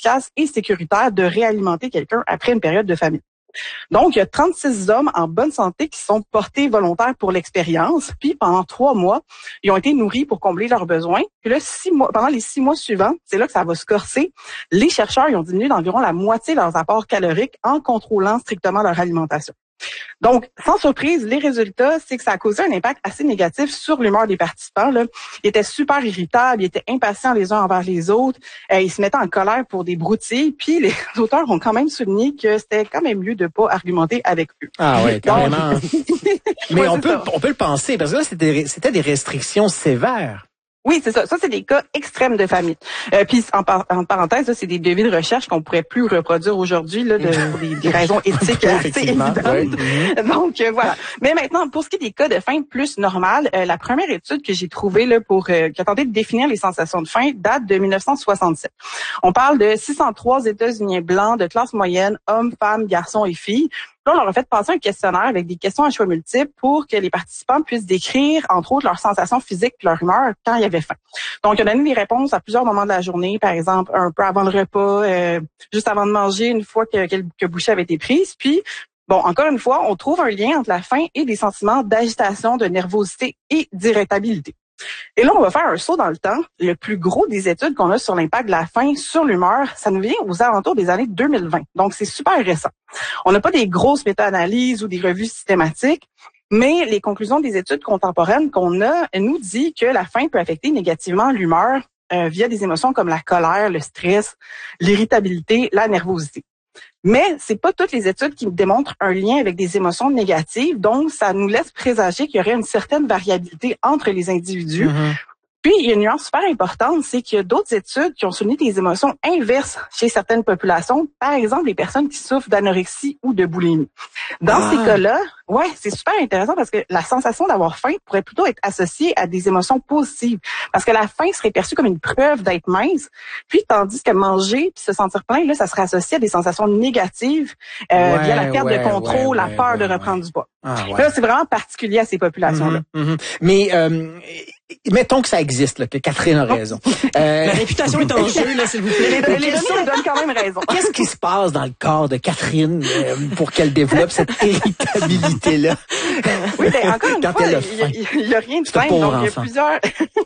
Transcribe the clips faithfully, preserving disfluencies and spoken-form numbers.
efficace et sécuritaire de réalimenter quelqu'un après une période de famine. Donc, il y a trente-six hommes en bonne santé qui sont portés volontaires pour l'expérience. Puis, pendant trois mois, ils ont été nourris pour combler leurs besoins. Puis là, six mois, pendant les six mois suivants, c'est là que ça va se corser. Les chercheurs ils ont diminué d'environ la moitié leurs apports caloriques en contrôlant strictement leur alimentation. Donc, sans surprise, les résultats, c'est que ça a causé un impact assez négatif sur l'humeur des participants. Là. Ils étaient super irritables, ils étaient impatients les uns envers les autres, euh, ils se mettaient en colère pour des broutilles, puis les auteurs ont quand même souligné que c'était quand même mieux de pas argumenter avec eux. Ah ouais, carrément. Donc, Mais ouais, on peut ça. on peut le penser, parce que là, c'était, c'était des restrictions sévères. Oui, c'est ça. Ça, c'est des cas extrêmes de famine. Euh, puis, en, par- en parenthèse, ça, c'est des devis de recherche qu'on pourrait plus reproduire aujourd'hui là, de, pour des, des raisons éthiques assez évidentes. Oui. Donc, euh, voilà. Mais maintenant, pour ce qui est des cas de faim plus normales, euh, la première étude que j'ai trouvée là, pour euh, qui a tenté de définir les sensations de faim date de dix-neuf cent soixante-sept. On parle de six cent trois États-Uniens blancs de classe moyenne, hommes, femmes, garçons et filles. Là, on leur a fait passer un questionnaire avec des questions à choix multiples pour que les participants puissent décrire, entre autres, leurs sensations physiques et leur humeur quand il y avait faim. Donc, on a donné des réponses à plusieurs moments de la journée, par exemple, un peu avant le repas, euh, juste avant de manger, une fois que quelques bouchées avaient été prises. Puis, bon, encore une fois, on trouve un lien entre la faim et des sentiments d'agitation, de nervosité et d'irritabilité. Et là, on va faire un saut dans le temps. Le plus gros des études qu'on a sur l'impact de la faim sur l'humeur, ça nous vient aux alentours des années deux mille vingt. Donc, c'est super récent. On n'a pas des grosses méta-analyses ou des revues systématiques, mais les conclusions des études contemporaines qu'on a nous dit que la faim peut affecter négativement l'humeur euh, via des émotions comme la colère, le stress, l'irritabilité, la nervosité. Mais c'est pas toutes les études qui démontrent un lien avec des émotions négatives, donc ça nous laisse présager qu'il y aurait une certaine variabilité entre les individus. Mm-hmm. Puis, il y a une nuance super importante, c'est qu'il y a d'autres études qui ont souligné des émotions inverses chez certaines populations, par exemple les personnes qui souffrent d'anorexie ou de boulimie. Dans Ah. ces cas-là, ouais, c'est super intéressant parce que la sensation d'avoir faim pourrait plutôt être associée à des émotions positives, parce que la faim serait perçue comme une preuve d'être mince, puis tandis que manger puis se sentir plein, là, ça serait associé à des sensations négatives euh, Ouais, via la perte ouais, de contrôle, ouais, la ouais, peur ouais, de reprendre ouais. du poids. Ah, ouais. Là, c'est vraiment particulier à ces populations-là. Mm-hmm, mm-hmm. Mais euh, mettons que ça existe, là, que Catherine a raison. Euh, La réputation est en jeu, là, s'il vous plaît. Les, les données nous donnent quand même raison. Qu'est-ce qui se passe dans le corps de Catherine euh, pour qu'elle développe cette irritabilité-là? Oui, ben, encore une Quand fois, elle a il faim. n'y a, a rien de C'est un simple. pauvre Donc, il y a enfant. plusieurs,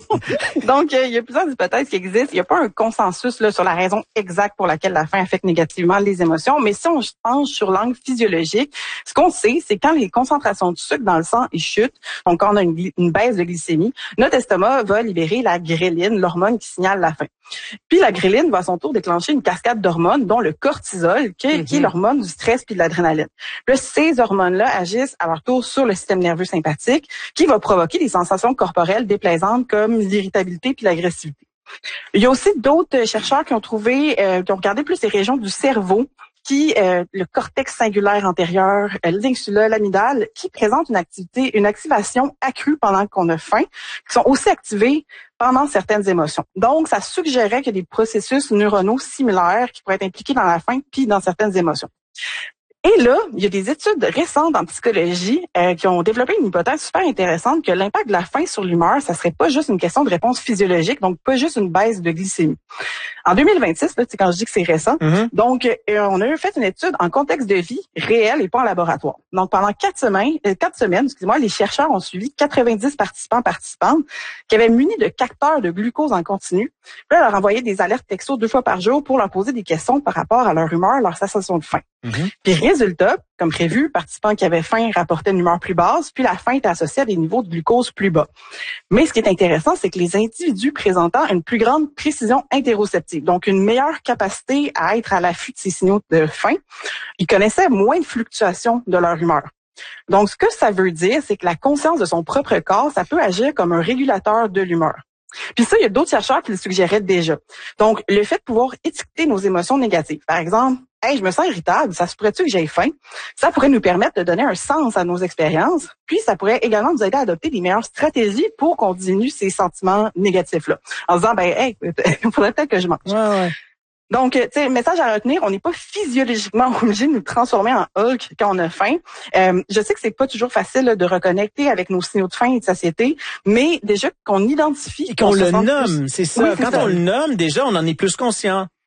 donc, il y a plusieurs hypothèses qui existent. Il n'y a pas un consensus là, sur la raison exacte pour laquelle la faim affecte négativement les émotions. Mais si on se penche sur l'angle physiologique, ce qu'on sait, c'est quand les concentrations de sucre dans le sang ils chutent, donc quand on a une, une baisse de glycémie, notre estomac va libérer la gréline, l'hormone qui signale la faim. Puis la gréline va à son tour déclencher une cascade d'hormones, dont le cortisol, qui, mm-hmm. qui est l'hormone du stress puis de l'adrénaline. Puis là, ces hormones-là agissent à leur tour sur le système nerveux sympathique, qui va provoquer des sensations corporelles déplaisantes comme l'irritabilité puis l'agressivité. Il y a aussi d'autres chercheurs qui ont trouvé, euh, qui ont regardé plus les régions du cerveau, qui euh, le cortex singulaire antérieur, euh, l'insula, l'amygdale, qui présentent une activité, une activation accrue pendant qu'on a faim, qui sont aussi activés pendant certaines émotions. Donc, ça suggérait qu'il y a des processus neuronaux similaires qui pourraient être impliqués dans la faim puis dans certaines émotions. Et là, il y a des études récentes en psychologie euh, qui ont développé une hypothèse super intéressante que l'impact de la faim sur l'humeur, ça serait pas juste une question de réponse physiologique, donc pas juste une baisse de glycémie. En deux mille vingt-six, là, c'est quand je dis que c'est récent, mm-hmm. donc euh, on a fait une étude en contexte de vie réel et pas en laboratoire. Donc pendant quatre semaines, euh, quatre semaines, excusez-moi, les chercheurs ont suivi quatre-vingt-dix participants participantes qui avaient muni de capteurs de glucose en continu. Puis là, leur envoyaient des alertes texto deux fois par jour pour leur poser des questions par rapport à leur humeur, leur sensation de faim. Mm-hmm. Puis résultat, comme prévu, participants qui avaient faim rapportaient une humeur plus basse, puis la faim était associée à des niveaux de glucose plus bas. Mais ce qui est intéressant, c'est que les individus présentant une plus grande précision interoceptive, donc une meilleure capacité à être à l'affût de ces signaux de faim, ils connaissaient moins de fluctuations de leur humeur. Donc, ce que ça veut dire, c'est que la conscience de son propre corps, ça peut agir comme un régulateur de l'humeur. Puis ça, il y a d'autres chercheurs qui le suggéraient déjà. Donc, le fait de pouvoir étiqueter nos émotions négatives, par exemple, « Hey, je me sens irritable, ça se pourrait-tu que j'ai faim? » Ça pourrait nous permettre de donner un sens à nos expériences, puis ça pourrait également nous aider à adopter des meilleures stratégies pour qu'on diminue ces sentiments négatifs-là. En se disant, « Ben, hey, il faudrait peut-être que je mange. Ouais, ouais. » Donc, tu sais, message à retenir, on n'est pas physiologiquement obligé de nous transformer en Hulk quand on a faim. Euh, je sais que c'est pas toujours facile là, de reconnecter avec nos signaux de faim et de satiété, mais déjà qu'on identifie... Et qu'on on le se sent nomme, plus... c'est ça. Oui, c'est quand ça. on le nomme, déjà, on en est plus conscient.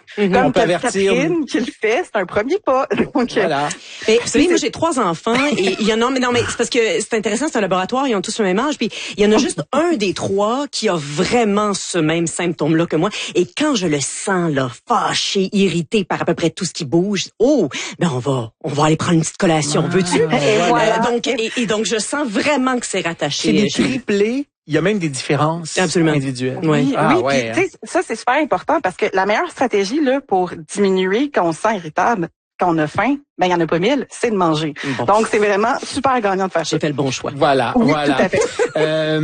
Mm-hmm. Comme Catherine qui le fait, c'est un premier pas. Donc, voilà. Mais, vous savez, moi, j'ai trois enfants et il y en a, mais non, mais c'est parce que c'est intéressant, c'est un laboratoire, ils ont tous le même âge, puis il y en a juste un des trois qui a vraiment ce même symptôme-là que moi. Et quand je le sens, là, fâché, irrité par à peu près tout ce qui bouge, oh, ben, on va, on va aller prendre une petite collation, ah, veux-tu? Et voilà. Euh, donc, et, et donc, je sens vraiment que c'est rattaché. C'est des triplés. Il y a même des différences Absolument. individuelles. Oui, ah, oui. Ouais, puis, hein. Ça, c'est super important parce que la meilleure stratégie là pour diminuer quand on se sent irritable, quand on a faim, ben il y en a pas mille, c'est de manger. Bon. Donc c'est vraiment super gagnant de faire ça. J'ai fait le bon choix. Voilà, oui, voilà. Tout à fait. euh,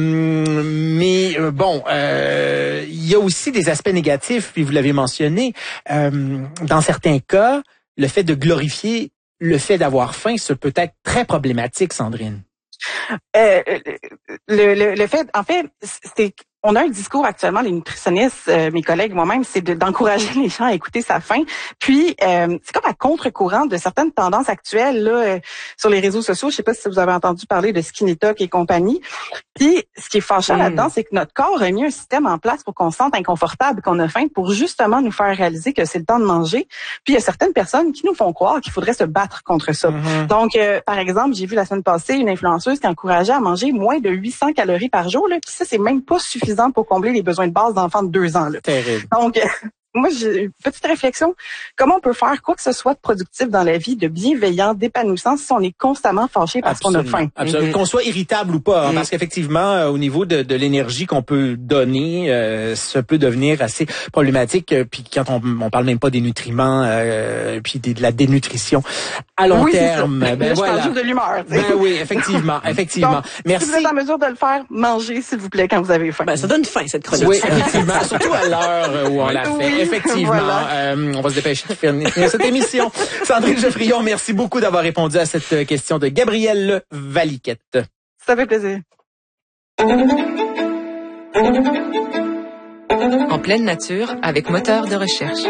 mais euh, bon, euh, il y a aussi des aspects négatifs, puis vous l'avez mentionné. Euh, dans certains cas, le fait de glorifier le fait d'avoir faim, ça peut être très problématique, Sandrine. Euh, le, le, le fait, en fait, c'est on a un discours actuellement, les nutritionnistes, euh, mes collègues, moi-même, c'est de, d'encourager les gens à écouter sa faim. Puis, euh, c'est comme à contre-courant de certaines tendances actuelles là euh, sur les réseaux sociaux. Je sais pas si vous avez entendu parler de Skinny Talk et compagnie. Puis, ce qui est fâchant mmh. là-dedans, c'est que notre corps a mis un système en place pour qu'on se sente inconfortable, qu'on a faim, pour justement nous faire réaliser que c'est le temps de manger. Puis, il y a certaines personnes qui nous font croire qu'il faudrait se battre contre ça. Mmh. Donc, euh, par exemple, j'ai vu la semaine passée une influenceuse qui encourageait à manger moins de huit cents calories par jour. Là, puis ça, c'est même pas suffisant pour combler les besoins de base d'enfants de deux ans. Là. Terrible. Donc, euh, moi, j'ai une petite réflexion. Comment on peut faire quoi que ce soit de productif dans la vie, de bienveillant, d'épanouissant, si on est constamment fâché parce absolument, qu'on a faim? Absolument. Mm-hmm. Qu'on soit irritable ou pas, hein, mm-hmm. parce qu'effectivement, euh, au niveau de, de l'énergie qu'on peut donner, euh, ça peut devenir assez problématique. Euh, puis quand on, on parle même pas des nutriments, euh, puis des, de la dénutrition à long oui, terme. Ben Là, voilà. Je parle juste de l'humeur. Tu sais. Ben oui, effectivement, effectivement. Donc, merci. Si vous êtes en mesure de le faire, mangez s'il vous plaît quand vous avez faim. Ben ça donne faim cette chronique. Oui, effectivement, surtout à l'heure où on l'a fait. Oui, effectivement. Voilà. Euh, on va se dépêcher de finir cette émission. Sandrine Geoffrion, merci beaucoup d'avoir répondu à cette question de Gabrielle Valiquette. Ça fait plaisir. En pleine nature, avec moteur de recherche.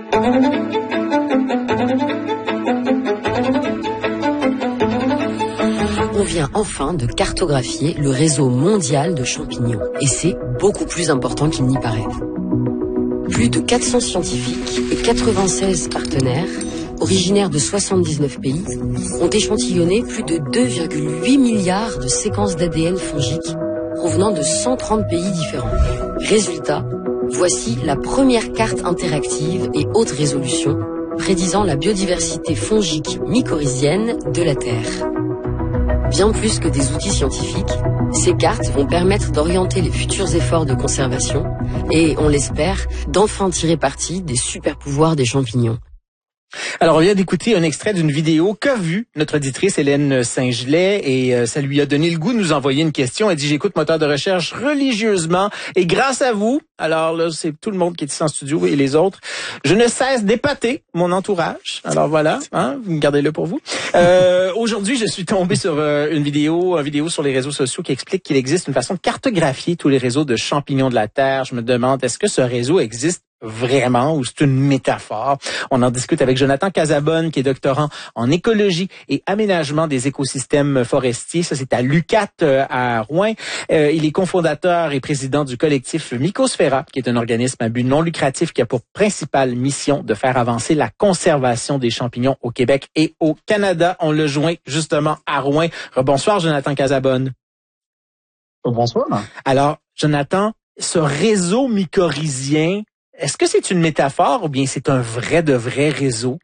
On vient enfin de cartographier le réseau mondial de champignons. Et c'est beaucoup plus important qu'il n'y paraît. Plus de quatre cents scientifiques et quatre-vingt-seize partenaires, originaires de soixante-dix-neuf pays, ont échantillonné plus de deux virgule huit milliards de séquences d'A D N fongiques provenant de cent trente pays différents. Résultat, voici la première carte interactive et haute résolution prédisant la biodiversité fongique mycorhizienne de la Terre. Bien plus que des outils scientifiques, ces cartes vont permettre d'orienter les futurs efforts de conservation et, on l'espère, d'enfin tirer parti des super pouvoirs des champignons. Alors, on vient d'écouter un extrait d'une vidéo qu'a vue notre auditrice Hélène Saint-Gelais et euh, ça lui a donné le goût de nous envoyer une question. Elle dit « J'écoute Moteur de recherche religieusement et grâce à vous, alors là, c'est tout le monde qui est ici en studio et les autres, je ne cesse d'épater mon entourage. » Alors voilà, hein, vous gardez-le pour vous. Euh, aujourd'hui, je suis tombé sur euh, une vidéo, une vidéo sur les réseaux sociaux qui explique qu'il existe une façon de cartographier tous les réseaux de champignons de la Terre. Je me demande, est-ce que ce réseau existe vraiment ou c'est une métaphore? On en discute avec Jonathan Casabonne, qui est doctorant en écologie et aménagement des écosystèmes forestiers. Ça, c'est à l'U Q A T euh, à Rouen. Euh, il est cofondateur et président du collectif Mycosphera, qui est un organisme à but non lucratif qui a pour principale mission de faire avancer la conservation des champignons au Québec et au Canada. On le joint justement à Rouen. Bonsoir, Jonathan Casabonne. Bonsoir. Alors, Jonathan, ce réseau mycorhizien, est-ce que c'est une métaphore ou bien c'est un vrai de vrai réseau?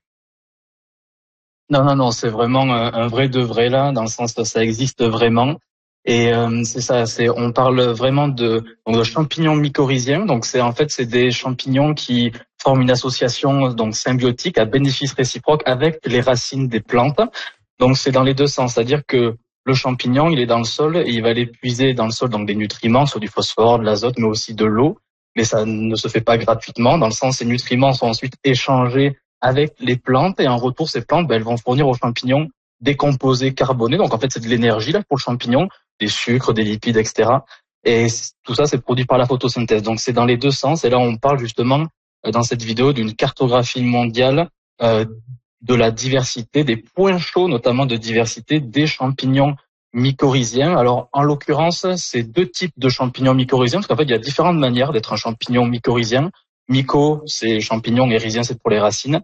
Non, non, non, c'est vraiment un, un vrai de vrai là, dans le sens que ça existe vraiment. Et euh, c'est ça, c'est on parle vraiment de, donc, de champignons mycorhiziens. Donc c'est en fait c'est des champignons qui forment une association donc symbiotique à bénéfice réciproque avec les racines des plantes. Donc c'est dans les deux sens, c'est-à-dire que le champignon il est dans le sol et il va aller puiser dans le sol donc des nutriments, soit du phosphore, de l'azote, mais aussi de l'eau. Mais ça ne se fait pas gratuitement, dans le sens ces nutriments sont ensuite échangés avec les plantes et en retour ces plantes ben, elles vont fournir aux champignons des composés carbonés. Donc en fait c'est de l'énergie là pour le champignon, des sucres, des lipides, et cetera. Et tout ça c'est produit par la photosynthèse. Donc c'est dans les deux sens. Et là on parle justement dans cette vidéo d'une cartographie mondiale euh, de la diversité, des points chauds notamment de diversité des champignons mycorhiziens. Alors, en l'occurrence, c'est deux types de champignons mycorhiziens, parce qu'en fait, il y a différentes manières d'être un champignon mycorhizien. myco, c'est champignons, et rhizien, c'est pour les racines.